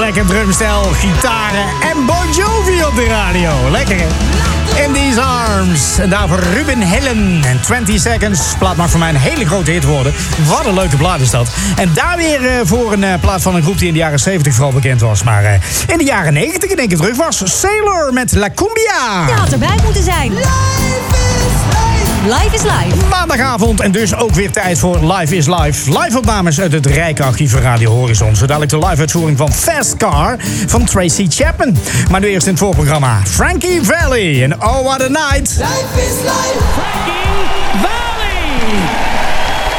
lekker drumstel, gitaren en Bon Jovi op de radio. Lekker, hè? In These Arms. En daarvoor Ruben Helen. En 20 Seconds. Plaat mag voor mij een hele grote hit worden. Wat een leuke plaat is dat. En daar weer voor een plaat van een groep die in de jaren 70 vooral bekend was. Maar in de jaren 90 in één keer terug was. Sailor met La Cumbia. Je had erbij moeten zijn. Live is live. Maandagavond en dus ook weer tijd voor Live is Live. Live-opnames uit het rijke archief van Radio Horizon. Zo dadelijk de live-uitvoering van Fast Car van Tracy Chapman. Maar nu eerst in het voorprogramma Frankie Valli en Oh What a Night. Life is life. Frankie Valli.